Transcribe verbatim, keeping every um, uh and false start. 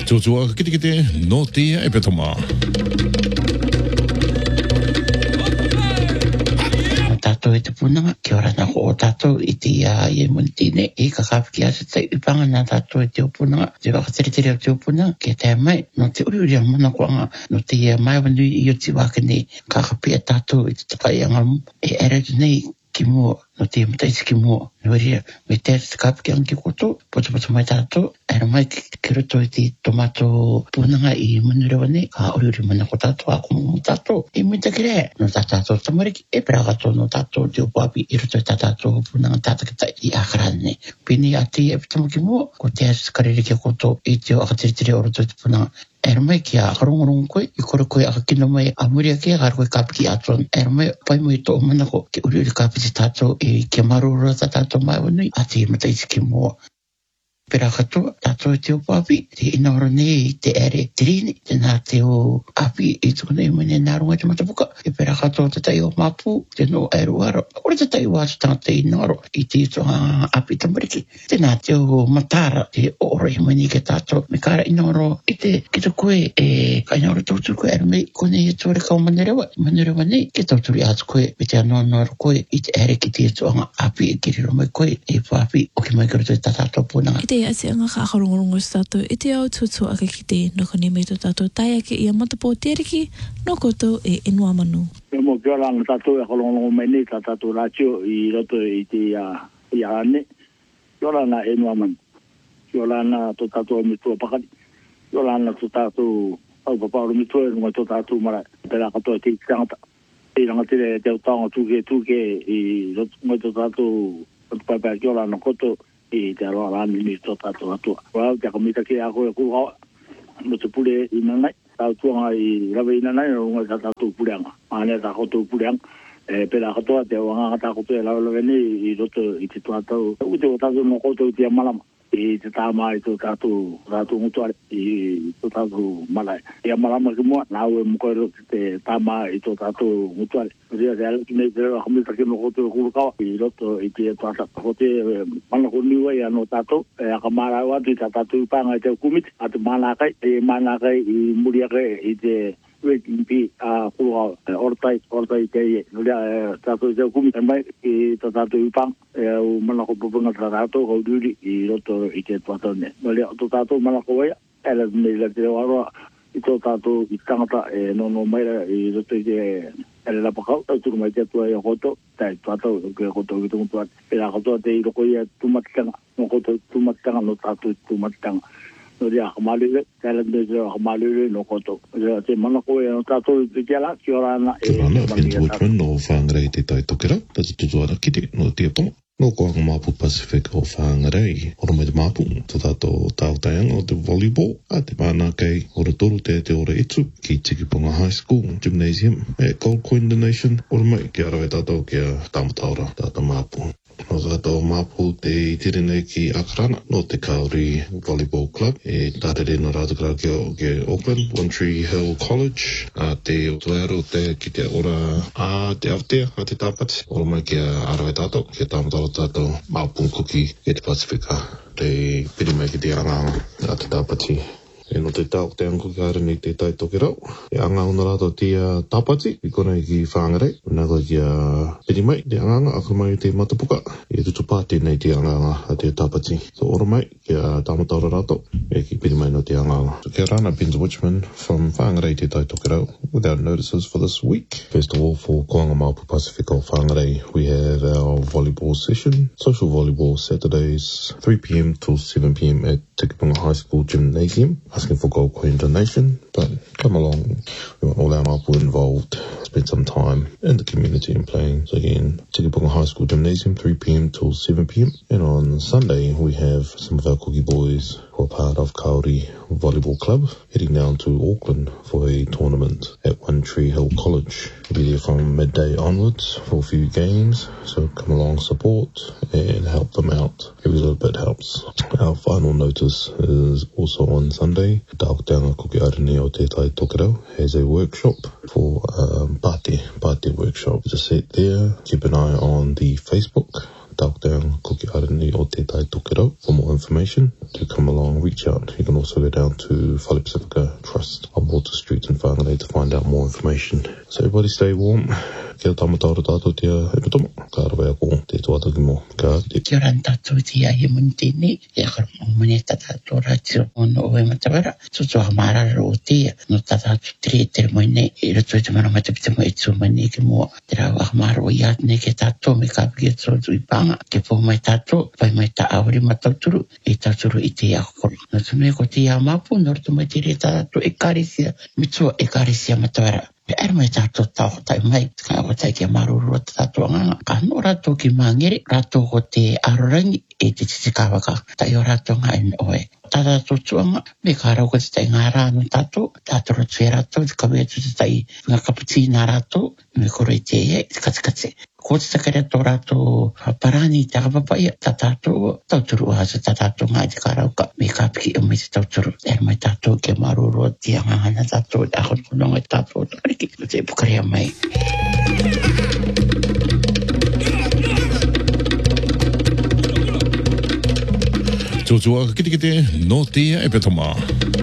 Tutua kite kite no tia e petoma. Tato e te punanga, kia ora na ko o tato i te ia i e munitine i ka kapiki asa te upanga na tato e te opunanga, te wakateretere o te opunanga, kia te mai, no te uri uri a mana kuanga, no te ia mai wanui i o te wakane, ka kapia tato i te takai angamu, e ere tu nei ki mua, no te mataisi ki mua, no ria, me te te kapiki anki koto, poto poto mai tato, ere mai ki roto i te tomato punanga i munurewa nei, ka uri uri mana ko tato, a kumu tato, i muita kire, no tato tamariki, e pragato no tato te upapi, i roto i tato punanga tatakita i akarane. Pini a te e pitamaki mua, ko te asa kareriki koto, i te o akateretere o roto i te punanga, ere mai ki a karongorongo koe, i kore koe a kakino mai a muria ke, a koe kapiki atron, ere mai pai mo i tō manako, ke uri uri kapiti tato, i ke marura ta tato mai wanui, a te mataisi ki mua. Pera katoa, tato e te upapi, te inaora nei i te ere tirini, te nā te o api i tukuna i mene nārunga te matapuka, e pera katoa te tai o mapu, te no eruaro, ore te tai o atu tangata i naro, i te ito a api tamariki, te nā te o matara, te ora i mene ke tato, me kara inaoro, i te kita koe, e ka inaoro tauturu koe, ere mei, kone i tore kau manerewa, manerewa nei, ke tauturu i atu koe, me te anoanoro koe, i te ere ki te ito a api, e kiriro mai koe, e papi, o ki mai karo te tatato punanga. Te ase anga ka akarongorongo sa tato e te au tutu ake ki te no kone me to tato tai ake i a matapo teriki no koto e enua manu. Me mo kia ranga tato e akarongorongo mai nei ka tato rātio i roto i te i a ane. Kia ranga enua manu. Kia ranga to tato mi tua pakari. Kia ranga to tato au papauro mi tua e runga to tato mara. Pera katoa te tangata. I ranga tere te utanga tuke tuke i roto mai to tato pai kia ranga koto i te aroa rani ni tō tātou atua. Wau, te akamita ki a koe kūhawa, no te pule i nanai, tau tuanga i rawe i nanai, no runga tā tātou puleanga. Ānea tā koto puleanga, e pera katoa te wanga tā koto e lau lawe ni i roto i te tuatau. Ute o tātou no koto i te amalama, i te tāma i tō tātou, tātou mutuare, i tō tātou malai. I amalama ki mua, nāu e mukoero te tāma i tō tātou mutuare. Ria te alaki nei te rewa kamita ki no koto e kurukawa, i roto i te tuata. Kote mana ko niwa i ano tātou, e akamara watu i tā tātou i pānga i te kumiti, a te mānakai, e mānakai i muriake i te wekimpi a kurukawa, ortai, ortai te ie. Ria tātou i te kumiti, mai i tā tātou i pānga, e au mana ko pupunga tā tātou, kau duri i roto i te tuata ne. Ria tō tātou mana ko waia, ele nei la te rewa roa, i tō tātou i tangata e nono maira i roto i te ele la pakau, tau turu mai te atua i a koto, tai tuatau, ke koto i tungu tuat. E la koto te i roko i a tumatitanga, no koto tumatitanga no tātou tumatitanga. No rea hamalele, te ala te rea hamalele no koto. Rea te manako e no tātou i te kiala, ki ora ana e... Te rana, Vince Watchman no whangarei te tai tokera, tatu tutuara kite no te atonga. No koanga Mapu Pacific o whangarei, ora mai te Mapu, to tātou tāutaianga o te volleyball, a te mana kei ora toru te te ora etu, ki Tikipunga High School Gymnasium, e Gold Coin Donation, ora mai ki arawe tātou ki a tamataura, tātou Mapu. No tātou Mapu te tirine ki Akarana, no te Kauri Volleyball Club, e tārere no rātukara ki, ki Auckland, One Tree Hill College, a te tuero te ki te ora a te Aotea, a te tāpati, ora mai ki a arawe tātou, ki a tamataura tātou Mapu kuki ki te Pasifika, te pirimai ki te anganga a te tāpati. E no te tau te anko ki ara ni te tai toke rau. E anga ona rato te uh, tāpati, i kona i ki whangarei. Nā koe ki a uh, pirimai, te anganga, a mai te matapuka. E tutu pāti nei te anganga a te tāpati. So ora mai, ki a uh, tāmataura rato, e ki pirimai no te anganga. So kia rana, Vince Watchman from Whangarei te tai toke rau, with our notices for this week. First of all, for Koanga Mapu Pacific o Whangarei, we have our volleyball session, social volleyball Saturdays, three p m till seven p m at Tikipunga High School Gymnasium. Asking for Gold Coin donation, but come along. We want all our Mapu involved. Spend some time in the community and playing. So again, Tikipunga High School Gymnasium, three p m till seven p m And on Sunday, we have some of our cookie boys who are part of Kauri Volleyball Club heading down to Auckland for a tournament at One Tree Hill College. We'll be there from midday onwards for a few games. So come along, support and help them out. Every little bit helps. Our final notice is also on Sunday. Tāutanga Kuki Arani o Te Tai Tokerau has a workshop for um, Pāti, Pāti workshop. There's a set there. Keep an eye on the Facebook Taukteang Kuki Arani o Te Tai Tokero. For more information, to come along, reach out. You can also go down to Whale Pacifica Trust on Water Street in Whangarei to find out more information. So everybody stay warm. Kia tamatara tātou tia epitomo. Ka rawea ko te tuataki mo. Ka te. Kia ora tātou tia he muntini. E akara mone tātou rātio. Ono oe matawara. Tutu a marara o tia. No tātou tere tere moine. I rato e te mana matapita mo e tū mani ke mua. Te rau a mara o iatne ke tātou me kāpiki e tōtu i panga. Ke pō mai tātou. Pai mai tā awari matauturu. E tāturu i te akoro. No tūme ko te ia mapu. No rato mai tere tātou e kārisia. Mitua e kārisia matawara. E era mai tātou tau tai mai, ka o tai kia maruru o tātou nganga. Ka no rātou ki mangere, rātou ko te arorangi e te titi kāwaka. Tai o rātou ngā ina oe. Tātou tuanga, me ka rau ko te tai ngā rāno tātou, tātou ratu e rātou, te kawea tu te tai ngā kaputi nā rātou, me koro i te e, te katikate. Ko te takare tō rātou parani te kapapai, tā tātou, tauturu hasa tā tātou ngā te kārauka, me ka piki o mai te tauturu. Era mai tātou ke maruru o te angangana tātou, e ahon kononga tātou, takariki, o te pukarea mai. Tōtua ka kite kite no tia e petoma.